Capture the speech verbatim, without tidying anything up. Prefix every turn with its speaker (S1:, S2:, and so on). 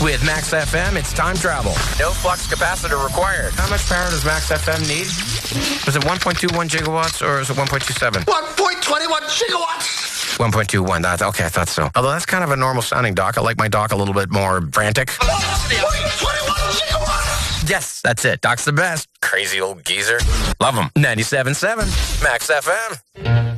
S1: With Max F M, it's time travel. No flux capacitor required. How much power does Max F M need? Was it one point two one gigawatts or is it one point two seven?
S2: one point two one gigawatts!
S1: one point two one. That's, okay, I thought so. Although that's kind of a normal sounding dock. I like my dock a little bit more frantic.
S2: one point two one gigawatts!
S1: Yes, that's it. Doc's the best. Crazy old geezer. Love him. ninety-seven point seven Max F M.